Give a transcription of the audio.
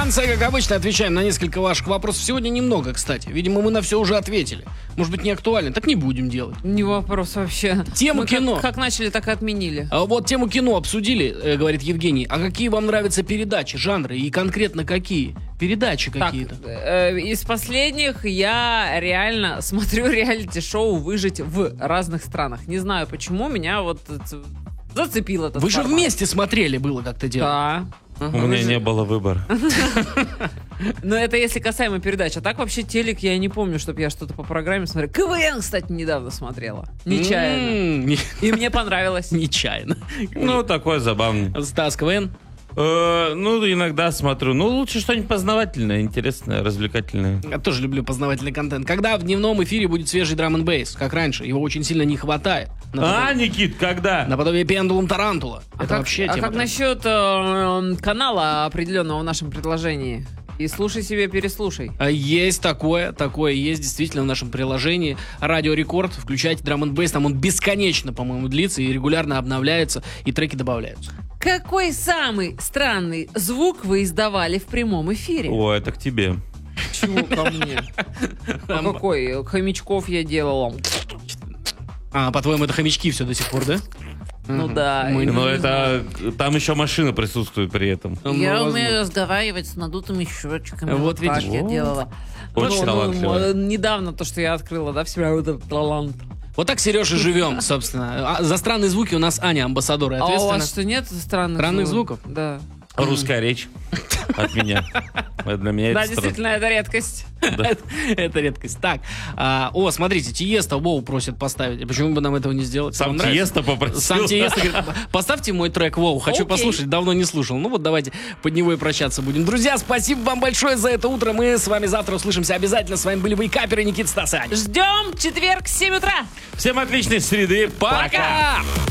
конце, как обычно, отвечаем на несколько ваших вопросов. Сегодня немного, кстати. Видимо, мы на все уже ответили. Может быть, не актуально. Так не будем делать. Не вопрос вообще. Тему Мы кино. Как начали, так и отменили. А вот тему кино обсудили, говорит Евгений. А какие вам нравятся передачи, жанры? И конкретно какие? Передачи какие-то. Из последних я реально смотрю реалити-шоу «Выжить в разных странах». Не знаю, почему меня вот зацепило этот Вы же формат. вместе смотрели, было как-то дело. Да. У меня не было выбора. Но это если касаемо передач. А так вообще телек я не помню, чтобы я что-то по программе смотрела. КВН, кстати, недавно смотрела. Нечаянно. И мне понравилось. Нечаянно. Ну, такой забавный. Стас, КВН? Ну, иногда смотрю. Ну, лучше что-нибудь познавательное, интересное, развлекательное. Я тоже люблю познавательный контент. Когда в дневном эфире будет свежий драм-н-бейс, как раньше? Его очень сильно не хватает. Никит, когда? Наподобие Пендулум Тарантула. Это вообще тема. как насчет канала определенного в нашем предложении? И слушай себе, переслушай. Есть такое есть действительно в нашем приложении. Радио Рекорд, включайте драм-н-бейс, там он бесконечно, по-моему, длится и регулярно обновляется, и треки добавляются. Какой самый странный звук вы издавали в прямом эфире? О, это к тебе. Чего ко мне? А какой? Хомячков я делала. А, по-твоему, это хомячки все до сих пор, да? Ну да. Мы Но не это... Там еще машина присутствует при этом. Ну, Я возможно. умею разговаривать с надутыми щечками. Вот так видишь. я делала. Очень талантливо. Недавно то, что я открыла, да, в себя вот этот талант. Вот так, Сереж, и живем, собственно. За странные звуки у нас Аня, амбассадор, и А у ответственна. вас что, нет Странных звуков? Да. Русская речь от меня. Для меня Да, это странно. действительно, это редкость. Это редкость. Так, смотрите, Тиеста Воу просит поставить. Почему бы нам этого не сделать? Сам Вам нравится? Тиеста попросил. Сам Тиеста говорит, поставьте мой трек Воу. Хочу Окей. послушать, давно не слушал. Ну вот давайте под него и прощаться будем. Друзья, спасибо вам большое за это утро. Мы с вами завтра услышимся обязательно. С вами были вейкаперы Никита, Стас и Аня. Ждем четверг, 7 утра. Всем отличной среды. Пока! Пока!